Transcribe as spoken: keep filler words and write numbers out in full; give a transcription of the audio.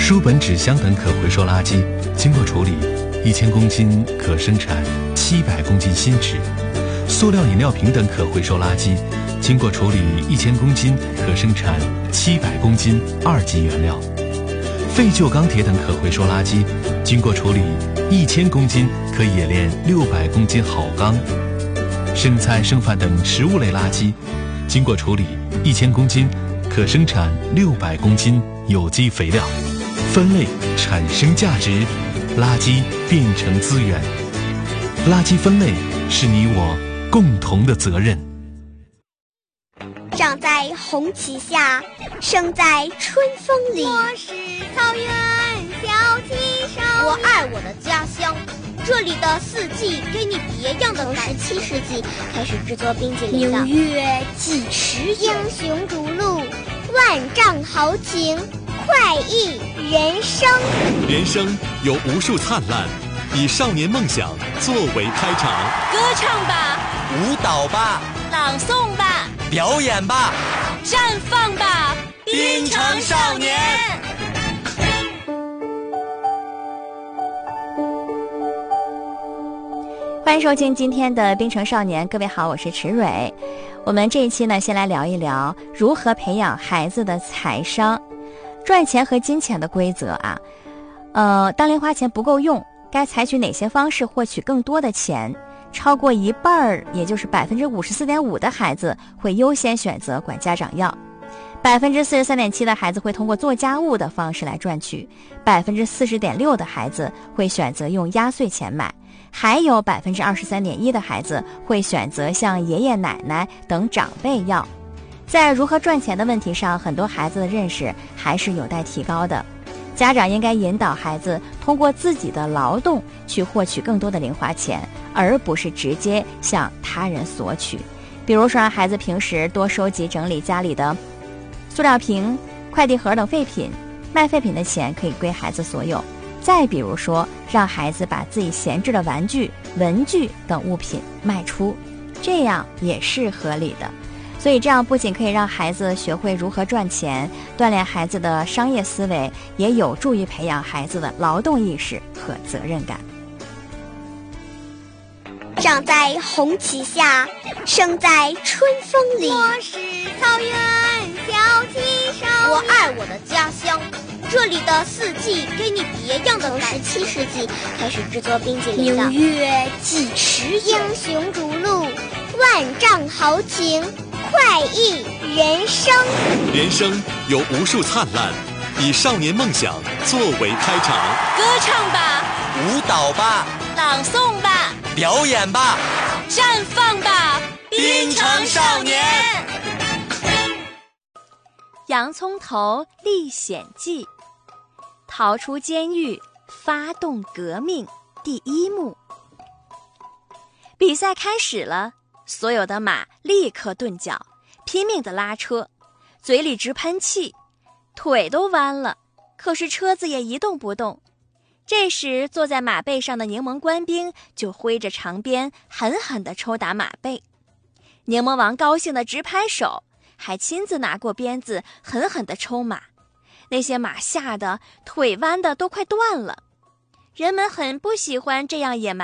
书本、纸箱等可回收垃圾经过处理，一千公斤可生产七百公斤新纸；塑料饮料瓶等可回收垃圾经过处理，一千公斤可生产七百公斤二级原料；废旧钢铁等可回收垃圾经过处理，一千公斤可冶炼六百公斤好钢；剩菜剩饭等食物类垃圾经过处理，一千公斤可生产六百公斤有机肥料。分类产生价值，垃圾变成资源。垃圾分类是你我共同的责任。 长在红旗下，生在春风里。 我是草原小旗手， 我爱我的家乡。这里的四季给你别样的从十七世纪开始制作冰激凌的。 明月几时有？ 英雄逐鹿，万丈豪情，快意人生。 人生有无数灿烂，以少年梦想作为开场。 歌唱吧， 舞蹈吧， 朗诵吧， 表演吧， 绽放吧， 滨城少年。 欢迎收听今天的滨城少年，各位好，我是池蕊。我们这一期呢，先来聊一聊如何培养孩子的财商。赚钱和金钱的规则啊，呃，当零花钱不够用，该采取哪些方式获取更多的钱？超过一半儿，也就是百分之五十四点五的孩子会优先选择管家长要，百分之四十三点七的孩子会通过做家务的方式来赚取，百分之四十点六的孩子会选择用压岁钱买，还有百分之二十三点一的孩子会选择向爷爷奶奶等长辈要。在如何赚钱的问题上，很多孩子的认识还是有待提高的。家长应该引导孩子通过自己的劳动去获取更多的零花钱，而不是直接向他人索取。比如说，让孩子平时多收集整理家里的塑料瓶、快递盒等废品，卖废品的钱可以归孩子所有。再比如说，让孩子把自己闲置的玩具、文具等物品卖出，这样也是合理的。所以这样不仅可以让孩子学会如何赚钱，锻炼孩子的商业思维，也有助于培养孩子的劳动意识和责任感。 长在红旗下，生在春风里。 我是草原小旗手， 我爱我的家乡。这里的四季给你别样的。 从十七世纪开始制作冰激凌的。 明月几时有？ 英雄逐鹿，万丈豪情，快意人生。 人生有无数灿烂，以少年梦想作为开场。 歌唱吧， 舞蹈吧， 朗诵吧， 表演吧， 绽放吧， 滨城少年。 洋葱头历险记，逃出监狱，发动革命，第一幕。比赛开始了，所有的马立刻顿脚，拼命地拉车，嘴里直喷气，腿都弯了，可是车子也一动不动。这时坐在马背上的柠檬官兵就挥着长鞭狠狠地抽打马背，柠檬王高兴地直拍手，还亲自拿过鞭子狠狠地抽马，那些马吓得腿弯的都快断了。人们很不喜欢这样野蛮